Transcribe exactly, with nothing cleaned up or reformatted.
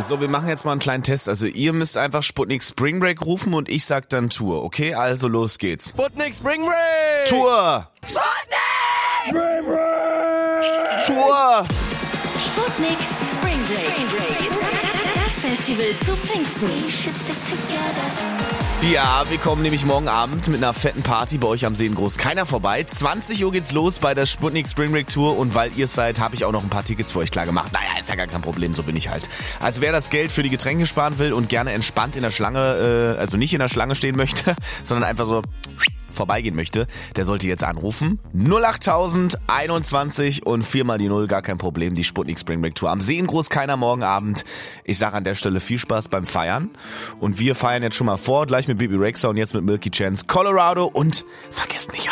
So, wir machen jetzt mal einen kleinen Test. Also ihr müsst einfach Sputnik Spring Break rufen und ich sag dann Tour. Okay, also los geht's. Sputnik Spring Break! Tour! Sputnik! Spring Break! Tour! Sputnik Spring Break. Das Festival zu Pfingsten. Ja, wir kommen nämlich morgen Abend mit einer fetten Party bei euch am See in Großkeiner vorbei. zwanzig Uhr geht's los bei der Sputnik Spring Break Tour und weil ihr es seid, habe ich auch noch ein paar Tickets für euch klar gemacht. Naja, ist ja gar kein Problem, so bin ich halt. Also wer das Geld für die Getränke sparen will und gerne entspannt in der Schlange, äh, also nicht in der Schlange stehen möchte, sondern einfach so vorbeigehen möchte, der sollte jetzt anrufen. null acht tausend einundzwanzig und viermal die Null, gar kein Problem, die Sputnik Spring Break Tour am See in Großkeiner morgen Abend. Ich sage an der Stelle viel Spaß beim Feiern und wir feiern jetzt schon mal vor, gleich mit Bibi Rexha und jetzt mit Milky Chance Colorado und vergesst nicht